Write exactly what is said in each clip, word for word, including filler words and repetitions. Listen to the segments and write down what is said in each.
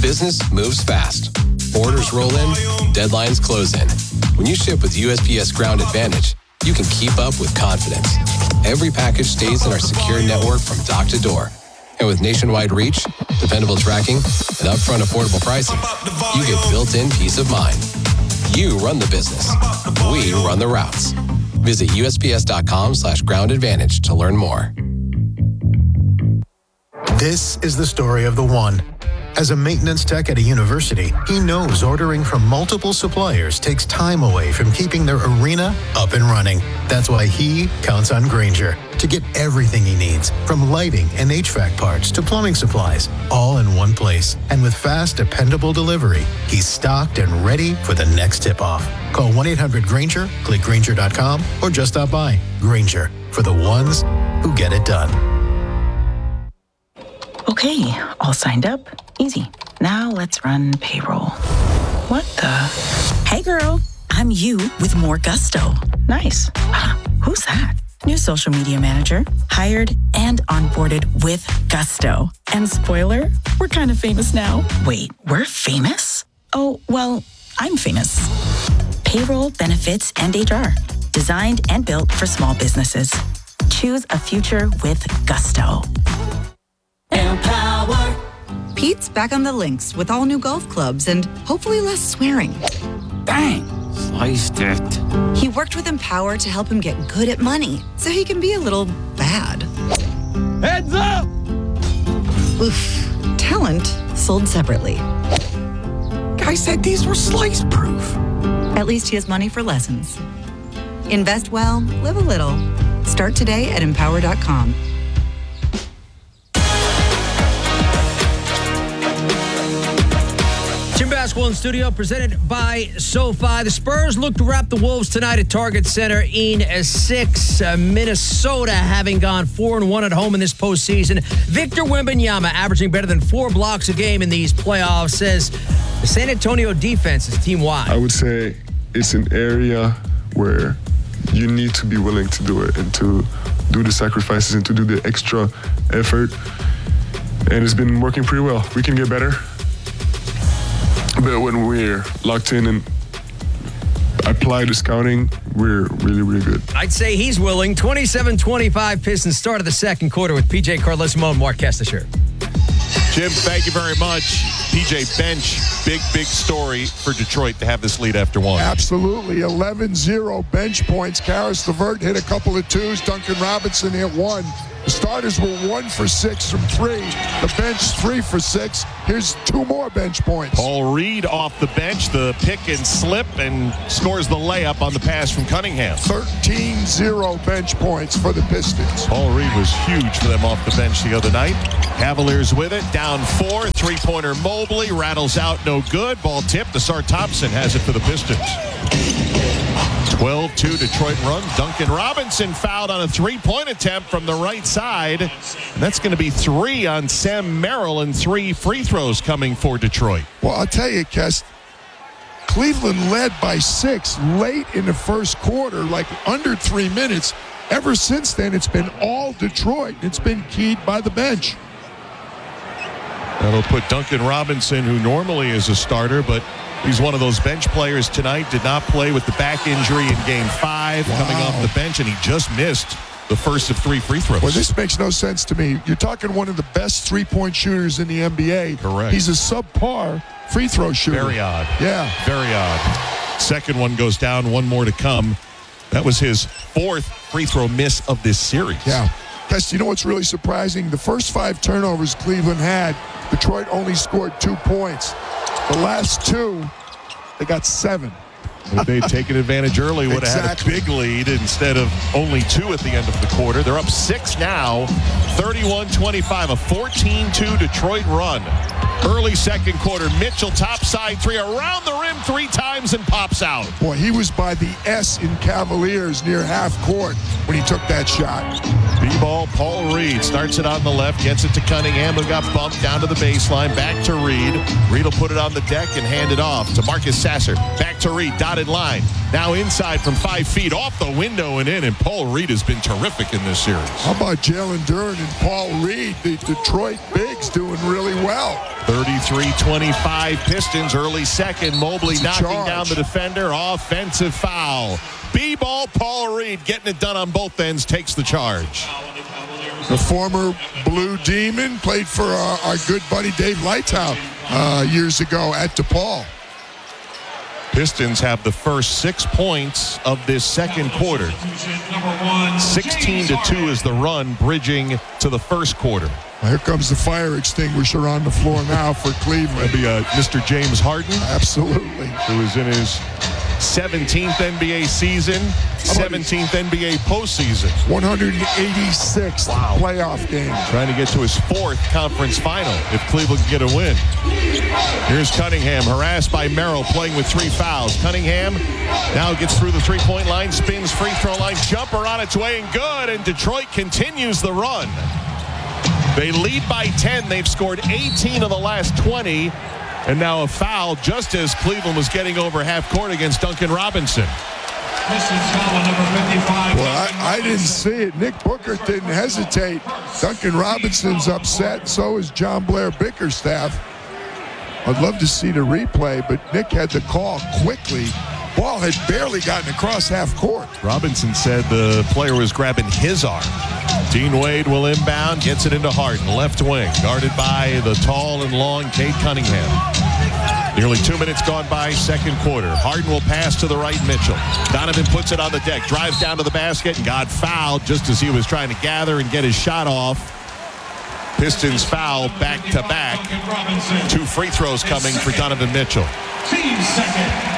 Business moves fast. Orders roll in, deadlines close in. When you ship with U S P S Ground Advantage, you can keep up with confidence. Every package stays in our secure network from dock to door. And with nationwide reach, dependable tracking, and upfront affordable pricing, you get built-in peace of mind. You run the business. We run the routes. Visit U S P S dot com slash ground advantage to learn more. This is the story of the one. As a maintenance tech at a university, he knows ordering from multiple suppliers takes time away from keeping their arena up and running. That's why he counts on Grainger to get everything he needs, from lighting and H V A C parts to plumbing supplies, all in one place. And with fast, dependable delivery, he's stocked and ready for the next tip-off. Call one eight hundred Grainger, click Grainger dot com, or just stop by. Grainger, for the ones who get it done. Okay, all signed up. Easy. Now let's run payroll. What the? Hey girl, I'm you with more gusto. Nice. Uh, who's that? New social media manager, hired and onboarded with gusto. And spoiler, we're kind of famous now. Wait, we're famous? Oh, well, I'm famous. Payroll, benefits, and H R. Designed and built for small businesses. Choose a future with gusto. Empower. Pete's back on the links with all new golf clubs and hopefully less swearing. Bang! Sliced it. He worked with Empower to help him get good at money so he can be a little bad. Heads up! Oof. Talent sold separately. Guy said these were slice proof. At least he has money for lessons. Invest well, live a little. Start today at empower dot com. Jim Basketball in studio, presented by SoFi. The Spurs look to wrap the Wolves tonight at Target Center in a six. Uh, Minnesota having gone four and one at home in this postseason. Victor Wembanyama, averaging better than four blocks a game in these playoffs, says the San Antonio defense is team-wide. I would say it's an area where you need to be willing to do it and to do the sacrifices and to do the extra effort. And it's been working pretty well. We can get better. But when we're locked in and apply the scouting, we're really, really good. I'd say he's willing. twenty-seven twenty-five Pistons start of the second quarter with P J Carlesimo and Mark Kestisher. Jim, thank you very much. P J bench, big, big story for Detroit to have this lead after one. Absolutely. eleven zero bench points. Karis LeVert hit a couple of twos. Duncan Robinson hit one. The starters were one for six from three. The bench three for six. Here's two more bench points. Paul Reed off the bench, the pick and slip, and scores the layup on the pass from Cunningham. thirteen zero bench points for the Pistons. Paul Reed was huge for them off the bench the other night. Cavaliers with it, down four. Three-pointer Mobley rattles out, no good. Ball tipped. Asar Thompson has it for the Pistons. twelve two Detroit run. Duncan Robinson fouled on a three-point attempt from the right side. And that's going to be three on Sam Merrill and three free throws coming for Detroit. Well, I'll tell you, Kes, Cleveland led by six late in the first quarter, like under three minutes. Ever since then, it's been all Detroit. It's been keyed by the bench. That'll put Duncan Robinson, who normally is a starter, but he's one of those bench players tonight, did not play with the back injury in game five, wow. coming off the bench, and he just missed the first of three free throws. Well, this makes no sense to me. You're talking one of the best three-point shooters in the N B A. Correct. He's a subpar free throw shooter. Very odd. Yeah. Very odd. Second one goes down, one more to come. That was his fourth free throw miss of this series. Yeah. Kes, you know what's really surprising? The first five turnovers Cleveland had, Detroit only scored two points. The last two, they got seven. If they'd taken advantage early, would have exactly. had a big lead instead of only two at the end of the quarter. They're up six now, thirty-one twenty-five, a fourteen two Detroit run. Early second quarter, Mitchell topside three, around the rim three times and pops out. Boy, he was by the S in Cavaliers near half court when he took that shot. B-ball, Paul Reed starts it on the left, gets it to Cunningham, who got bumped down to the baseline, back to Reed. Reed will put it on the deck and hand it off to Marcus Sasser. Back to Reed, dotted line. Now inside from five feet, off the window and in, and Paul Reed has been terrific in this series. How about Jalen Duren and Paul Reed, the Detroit bigs, doing really well? thirty-three twenty-five Pistons, early second. Mobley knocking charge. down the defender. Offensive foul. B-ball, Paul Reed getting it done on both ends, takes the charge. The former Blue Demon played for our, our good buddy Dave Lightow uh, years ago at DePaul. Pistons have the first six points of this second quarter. sixteen to two is the run, bridging to the first quarter. Well, here comes the fire extinguisher on the floor now for Cleveland. That'd be uh, Mister James Harden. Absolutely. Who is in his seventeenth N B A season, seventeenth N B A postseason. one hundred eighty-sixth wow. playoff game. Trying to get to his fourth conference final if Cleveland can get a win. Here's Cunningham, harassed by Merrill, playing with three fouls. Cunningham now gets through the three-point line, spins free throw line, jumper on its way and good, and Detroit continues the run. They lead by ten. They've scored eighteen of the last twenty. And now a foul just as Cleveland was getting over half court against Duncan Robinson. Well, I, I didn't see it. Nick Booker didn't hesitate. Duncan Robinson's upset. So is John Blair Bickerstaff. I'd love to see the replay, but Nick had the call quickly. Ball had barely gotten across half court. Robinson said the player was grabbing his arm. Dean Wade will inbound, gets it into Harden, left wing, guarded by the tall and long Cade Cunningham. Nearly two minutes gone by, second quarter. Harden will pass to the right, Mitchell. Donovan puts it on the deck, drives down to the basket, and got fouled just as he was trying to gather and get his shot off. Pistons foul back to back. Two free throws coming for Donovan Mitchell. Team second.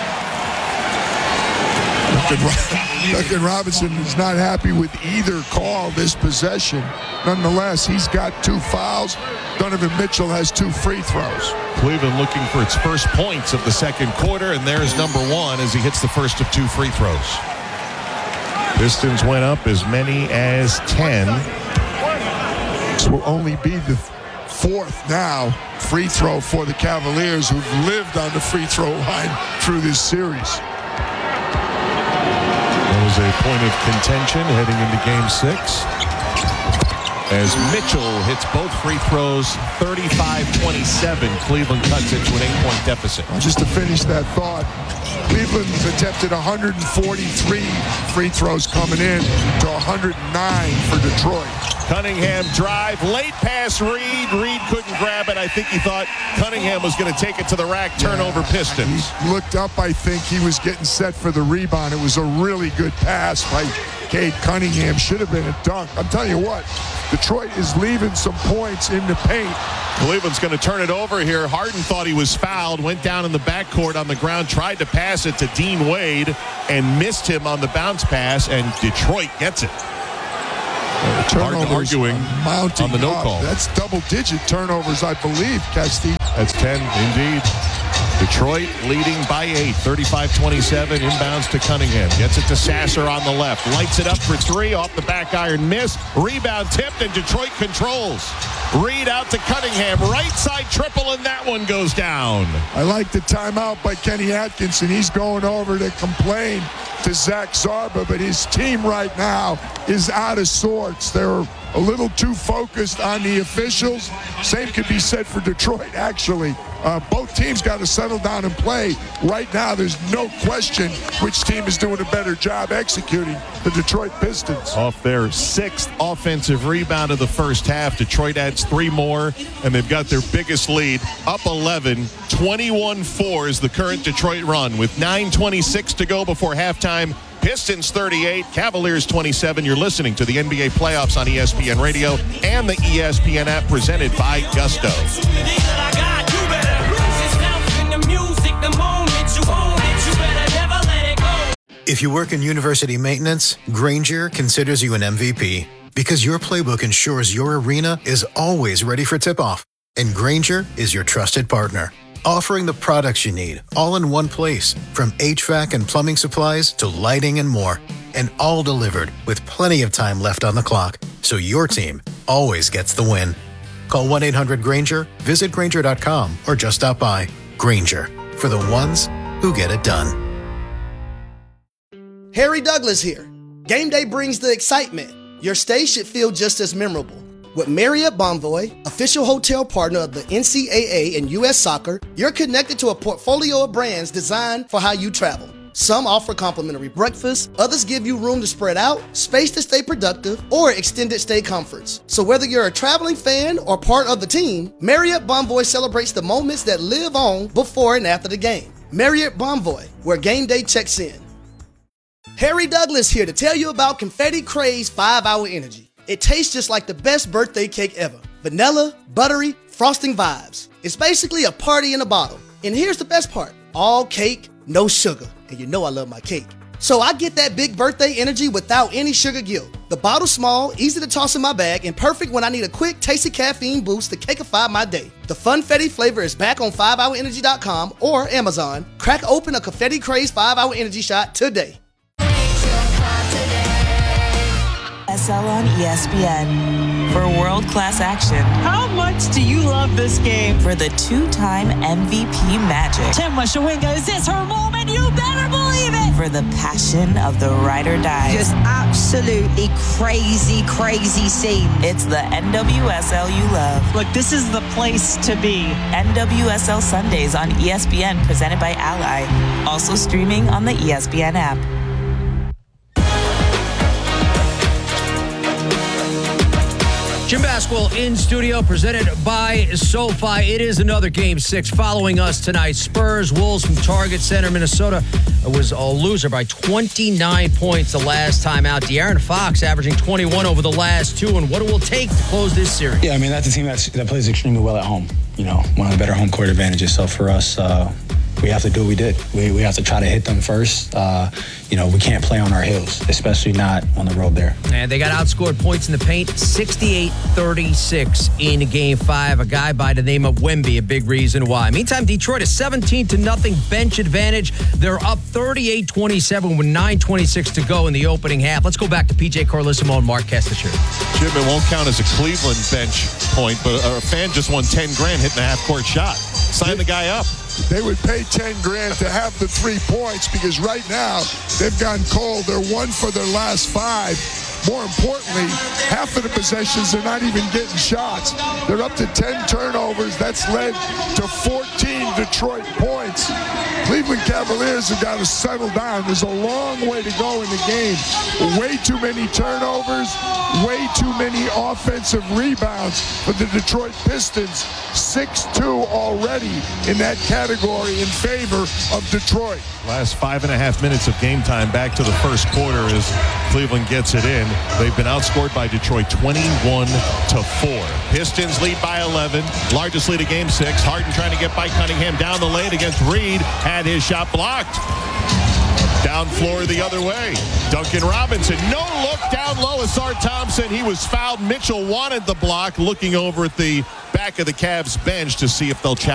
Duncan Robinson is not happy with either call this possession. Nonetheless, he's got two fouls. Donovan Mitchell has two free throws. Cleveland looking for its first points of the second quarter, and there's number one as he hits the first of two free throws. Pistons went up as many as ten. This will only be the fourth now free throw for the Cavaliers, who've lived on the free throw line through this series. That was a point of contention heading into game six. As Mitchell hits both free throws, thirty-five twenty-seven. Cleveland cuts it to an eight-point deficit. Just to finish that thought, Cleveland's attempted one hundred forty-three free throws coming in to one hundred nine for Detroit. Cunningham drive, late pass Reed. Reed couldn't grab it. I think he thought Cunningham was going to take it to the rack, turnover yeah, Pistons. He looked up, I think he was getting set for the rebound. It was a really good pass by Cade Cunningham. Should have been a dunk. I'm telling you what, Detroit is leaving some points in the paint. Cleveland's going to turn it over here. Harden thought he was fouled, went down in the backcourt on the ground, tried to pass it to Dean Wade, and missed him on the bounce pass, and Detroit gets it. Uh, turnovers arguing mounting on the no up. call. That's double-digit turnovers, I believe, Castile. That's ten, indeed. Detroit leading by eight, thirty-five twenty-seven, inbounds to Cunningham. Gets it to Sasser on the left. Lights it up for three, off the back iron, miss. Rebound tipped, and Detroit controls. Reed out to Cunningham. Right side triple, and that one goes down. I like the timeout by Kenny Atkinson. He's going over to complain to Zach Zarba, but his team right now is out of sorts. They're a little too focused on the officials. Same could be said for Detroit, actually. Uh, both teams got to settle down and play. Right now, there's no question which team is doing a better job executing. The Detroit Pistons. Off their sixth offensive rebound of the first half, Detroit adds three more, and they've got their biggest lead, up eleven. twenty-one four is the current Detroit run, with nine twenty-six to go before halftime. Pistons thirty-eight, Cavaliers twenty-seven. You're listening to the N B A playoffs on E S P N Radio and the E S P N app, presented by Gusto. If you work in university maintenance, Grainger considers you an M V P because your playbook ensures your arena is always ready for tip-off. And Grainger is your trusted partner, offering the products you need all in one place, from H V A C and plumbing supplies to lighting and more, and all delivered with plenty of time left on the clock, so your team always gets the win. Call one eight hundred Grainger, visit Grainger dot com, or just stop by. Grainger, for the ones who get it done. Harry Douglas here. Game day brings the excitement. Your stay should feel just as memorable. With Marriott Bonvoy, official hotel partner of the N C double A and U S Soccer, you're connected to a portfolio of brands designed for how you travel. Some offer complimentary breakfast, others give you room to spread out, space to stay productive, or extended stay comforts. So whether you're a traveling fan or part of the team, Marriott Bonvoy celebrates the moments that live on before and after the game. Marriott Bonvoy, where game day checks in. Harry Douglas here to tell you about Confetti Craze five hour Energy. It tastes just like the best birthday cake ever. Vanilla, buttery, frosting vibes. It's basically a party in a bottle. And here's the best part. All cake, no sugar. And you know I love my cake. So I get that big birthday energy without any sugar guilt. The bottle's small, easy to toss in my bag, and perfect when I need a quick, tasty caffeine boost to cakeify my day. The Funfetti flavor is back on five hour energy dot com or Amazon. Crack open a Confetti Craze five hour Energy shot today. S L on E S P N for world-class action. How much do you love this game? For the two-time M V P magic. Tim Washawinga, is this her moment? You better believe it! For the passion of the ride or die. Just absolutely crazy, crazy scene. It's the N W S L you love. Look, this is the place to be. N W S L Sundays on E S P N, presented by Ally. Also streaming on the E S P N app. Jim Basquill in studio, presented by SoFi. It is another Game six following us tonight. Spurs, Wolves from Target Center. Minnesota was a loser by twenty-nine points the last time out. De'Aaron Fox averaging twenty-one over the last two. And what it will take to close this series? Yeah, I mean, that's a team that's, that plays extremely well at home. You know, one of the better home court advantages. So for us, uh, we have to do what we did. We, we have to try to hit them first. Uh, you know, we can't play on our heels, especially not on the road there. And they got outscored points in the paint, sixty-eight thirty-six in game five. A guy by the name of Wemby, a big reason why. Meantime, Detroit, a seventeen to nothing bench advantage. They're up thirty-eight twenty-seven with nine twenty-six to go in the opening half. Let's go back to P J Carlissimo and Mark Kestecher. Jim, it won't count as a Cleveland bench point, but a fan just won ten grand hitting a half-court shot. Sign the guy up. They would pay ten grand to have the three points because right now they've gone cold. They're one for their last five. More importantly, half of the possessions, they're not even getting shots. They're up to ten turnovers. That's led to fourteen Detroit points. Cleveland Cavaliers have got to settle down. There's a long way to go in the game. Way too many turnovers, way too many offensive rebounds for the Detroit Pistons. six two already in that category in favor of Detroit. Last five and a half minutes of game time back to the first quarter as Cleveland gets it in. They've been outscored by Detroit twenty-one to four. Pistons lead by eleven. Largest lead of game six. Harden trying to get by Cunningham down the lane against Reed. Had his shot blocked. Down floor the other way. Duncan Robinson. No look down low. Asar Thompson. He was fouled. Mitchell wanted the block. Looking over at the back of the Cavs bench to see if they'll challenge.